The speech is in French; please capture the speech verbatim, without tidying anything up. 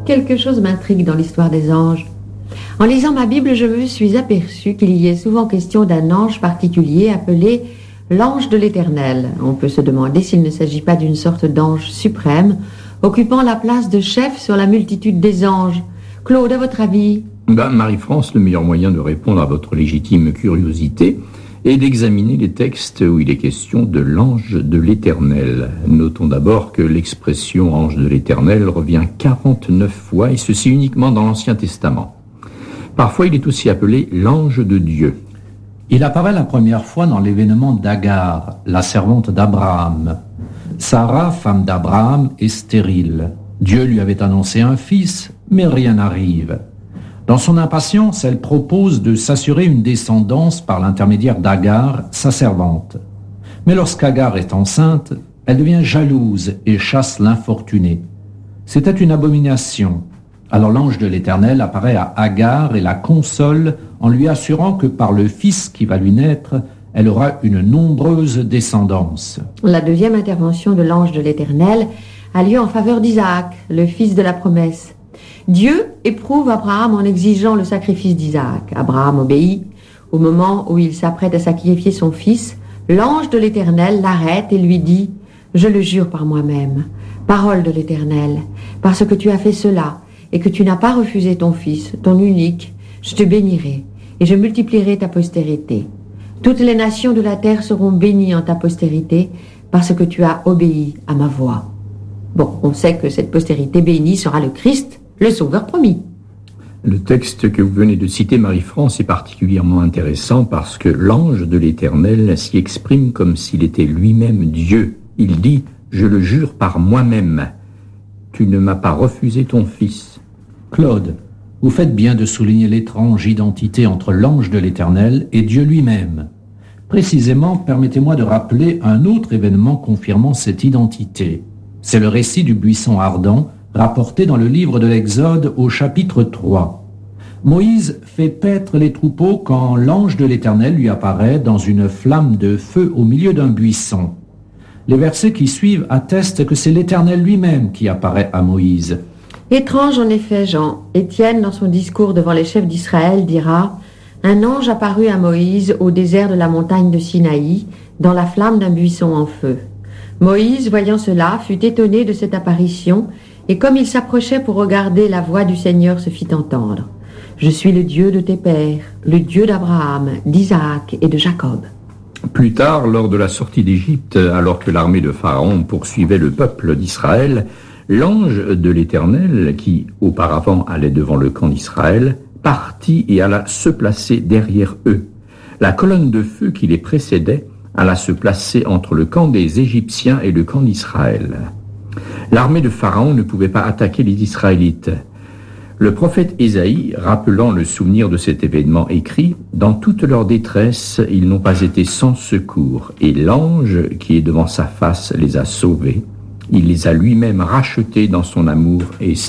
Quelque chose m'intrigue dans l'histoire des anges. En lisant ma Bible, je me suis aperçu qu'il y est souvent question d'un ange particulier appelé l'ange de l'Éternel. On peut se demander s'il ne s'agit pas d'une sorte d'ange suprême, occupant la place de chef sur la multitude des anges. Claude, à votre avis ? Ben, Marie-France, le meilleur moyen de répondre à votre légitime curiosité est d'examiner les textes où il est question de l'ange de l'Éternel. Notons d'abord que l'expression ange de l'Éternel revient quarante-neuf fois, et ceci uniquement dans l'Ancien Testament. Parfois, il est aussi appelé l'ange de Dieu. Il apparaît la première fois dans l'événement d'Agar, la servante d'Abraham. Sarah, femme d'Abraham, est stérile. Dieu lui avait annoncé un fils, mais rien n'arrive. Dans son impatience, elle propose de s'assurer une descendance par l'intermédiaire d'Agar, sa servante. Mais lorsqu'Agar est enceinte, elle devient jalouse et chasse l'infortuné. C'était une abomination. Alors l'ange de l'Éternel apparaît à Agar et la console en lui assurant que par le fils qui va lui naître, elle aura une nombreuse descendance. La deuxième intervention de l'ange de l'Éternel a lieu en faveur d'Isaac, le fils de la promesse. Dieu éprouve Abraham en exigeant le sacrifice d'Isaac. Abraham obéit. Au moment où il s'apprête à sacrifier son fils, l'ange de l'Éternel l'arrête et lui dit « Je le jure par moi-même, parole de l'Éternel, parce que tu as fait cela et que tu n'as pas refusé ton fils, ton unique, je te bénirai et je multiplierai ta postérité. Toutes les nations de la terre seront bénies en ta postérité parce que tu as obéi à ma voix. » Bon, on sait que cette postérité bénie sera le Christ, le Sauveur promis. Le texte que vous venez de citer, Marie-France, est particulièrement intéressant parce que l'ange de l'Éternel s'y exprime comme s'il était lui-même Dieu. Il dit « Je le jure par moi-même, tu ne m'as pas refusé ton fils. » Claude, vous faites bien de souligner l'étrange identité entre l'ange de l'Éternel et Dieu lui-même. Précisément, permettez-moi de rappeler un autre événement confirmant cette identité. C'est le récit du buisson ardent, rapporté dans le livre de l'Exode au chapitre trois. Moïse fait paître les troupeaux quand l'ange de l'Éternel lui apparaît dans une flamme de feu au milieu d'un buisson. Les versets qui suivent attestent que c'est l'Éternel lui-même qui apparaît à Moïse. Étrange en effet, Jean. Étienne, dans son discours devant les chefs d'Israël, dira « Un ange apparut à Moïse au désert de la montagne de Sinaï, dans la flamme d'un buisson en feu. Moïse, voyant cela, fut étonné de cette apparition, et comme il s'approchait pour regarder, la voix du Seigneur se fit entendre. « Je suis le Dieu de tes pères, le Dieu d'Abraham, d'Isaac et de Jacob. » Plus tard, lors de la sortie d'Égypte, alors que l'armée de Pharaon poursuivait le peuple d'Israël, l'ange de l'Éternel, qui auparavant allait devant le camp d'Israël, partit et alla se placer derrière eux. La colonne de feu qui les précédait alla se placer entre le camp des Égyptiens et le camp d'Israël. L'armée de Pharaon ne pouvait pas attaquer les Israélites. Le prophète Ésaïe, rappelant le souvenir de cet événement, écrit « Dans toute leur détresse, ils n'ont pas été sans secours, et l'ange qui est devant sa face les a sauvés. Il les a lui-même rachetés dans son amour et sa miséricorde. »